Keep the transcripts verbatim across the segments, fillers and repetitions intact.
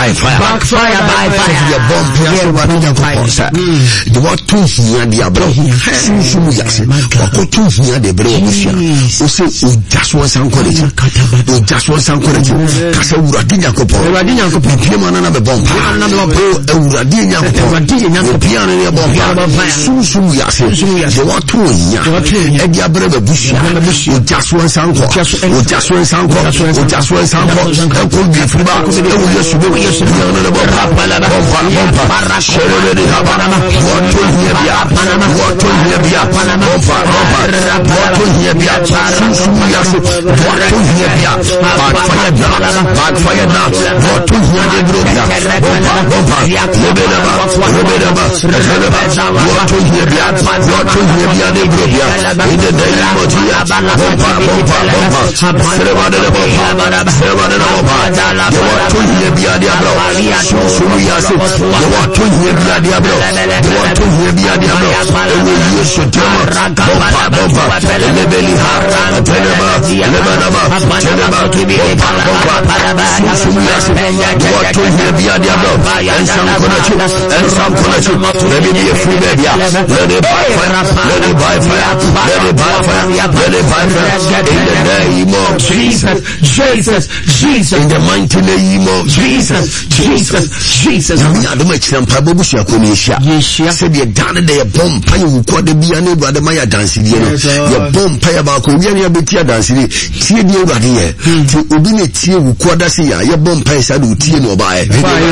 by fire. Backfire by fire. The bomb player over the Yakosa. The what two here the abro. Susu Yasi. Wako two here the bro. Who say just one sound quality. Just one sound quality. Kasa Uradina Kopo. Uradina Kopo. Piano na bomb. Uradina Kopo. Piano na bomb. Susu Yasi. The what two here. And the abro bush. Just one sound call. Just one sound call. Just one sound call. And could be free back. Yes, yes, the bomb. Bomba. Shelly Habana. What to hear the Panama. What to hear the Panama. Bomba. What to hear the Susu Yasi. What to hear the Backfire now. Backfire now. What to hear the group. Bomba. Bomba. Lebedaba. Lebedaba. What to hear the What to hear the group. In the name of Jesus. Bomba. Bomba. Bomba. Servada de Bomba. Servada de Bomba. What to hear the Diablo. Susu Yasi. What to hear the Diablo. What to hear the Diablo. And we use to tell Bomba. Bomba. Lebeli Haran. Teleba. Lebanaba. Teleba. Bomba. Susu Yasi. What to hear the Diablo. And some connection. And some connection. Let it be a free baby. Let it buy fire. Let it buy fire. Let it buy fire. Let it buy fire. In the name of Jesus. Jesus. Jesus. In the mighty name of Jesus. Jesus. Jesus. I don't make some Pabush Yakunisha. Yes, said you're done at the bomb. You call the Biane Brother Maya dancing. Your bomb pay about Korea Betia dancing. Tia Radia. To Ubini Tia Quadasia. Your bomb pays I do Tia no buy.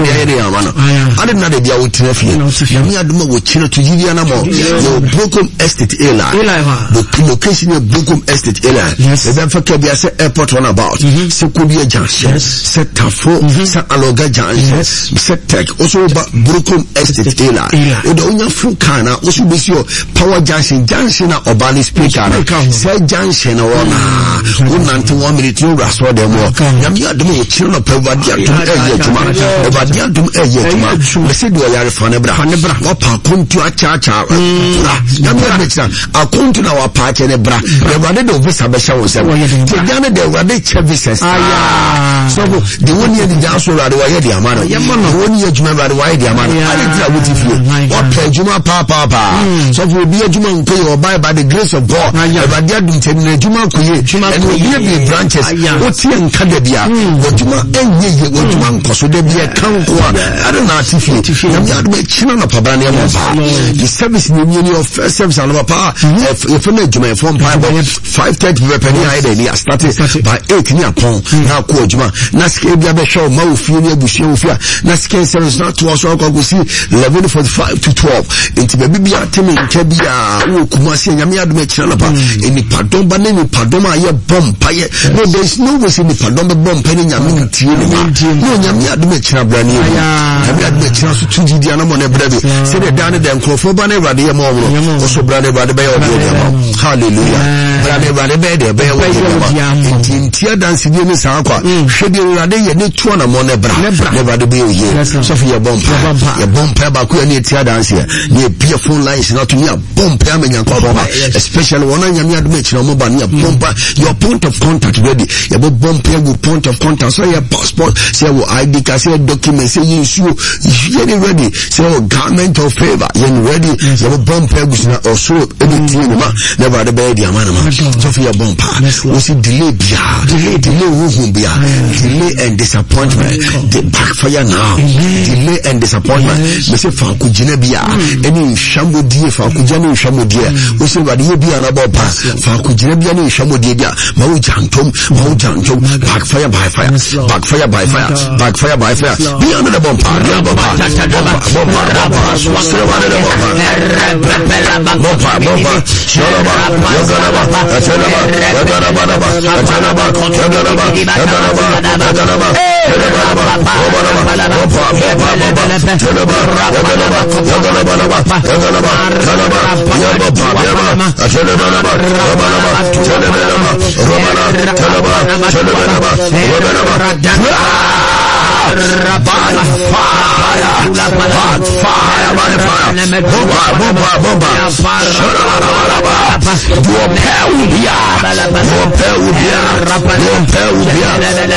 I didn't know they are with Nephew. You had more with Chino to Giviana more. Your Brooklyn Estate Ela. The location of Brooklyn Estate Ela. Yes. The Benfakabia airport on about. Securia Junction. Set Tafo. Set Aloga Junction. Set Tech. Also Brooklyn Estate Ela. The only Fukana. Also be your power junction. Junction or Bali speaker. Say Junction or one to one minute. You rest for them more. Yamia do Chino Pavadia to Ayatuma. Pavadia to Ayatuma. The city where you are from Nebra. Nebra. Wapa Kuntu Achacha. Yamia Mixer. I come to our party in Nebra. The Radid of Visabasha was a Tiana de Radid Chavis. So the one year the Jasso Radway the Amano. Yamano, one year Juma Radway the Amano. I didn't tell with you. What play Juma Papa? So will be a Juma pay or buy by the grace of God. Radia didn't tell me Juma Kuye. And we will be branches. What's here in Kadabia? What Juma and ye, what Juma Koso de Bia Kankwa. I don't know if you have made China Pabania. The service in your first service on our power. If you make Juma from five thirty penny idea started by eight near Pong. Now Kojuma. Naske Biabe show Maufinia Bushia. Naske service not to us all go see eleven forty five to twelve. Into the Bibia Timmy Kebia Kumasi and Yamia Mechanapa in the Padomba name Padoma ye bomb paye. No, there's no way in the Padomba bomb penny Yamin no Yamia Mechana brand new. Yamia Mechana to Gidiana Monebreve. Say the down at them Crofobane Radia Momo. Also Brother Radebe or hallelujah. Brother Radebe the Bear in Tia dancing in Sakwa. Shedding Radia Nituana Monebra. Never the Bill here. Sophia Bomb. Your bomb Pabaku and Tia dance here. Near Pia phone lines not to me a bomb Pammy and Kobama. Especially one of Yamia Mechana Mobania bomba. Your point of contact ready. Your bomb pair with point of contact. So your passport, say what I D, say document, say you you're ready. Say garment of favor. You're ready. Your bomb pair also anything. Never the bed, Yamanama. Sophia Bomba. We see delay, delay, delay, delay, delay and disappointment. The backfire now. Delay and disappointment. We say Fakujinabia. Any Shambo dear, Fakujani Shambo dear. We say Radibia and about pass. Fakujinabia and Shambo dear. Mau Jantum, Mau Jantum. Backfire by fire. Backfire by fire. Backfire by fire. Be under the bomb. Bomba, bomba, bomba, bomba, bomba, Shalaba, Yaganaba, Atanaba, Yaganaba, Atanaba, Yaganaba, Yaganaba, Yaganaba, Rabana fire, fire, fire, fire, bomba, bomba, bomba, do a peubia, do a peubia, do a peubia,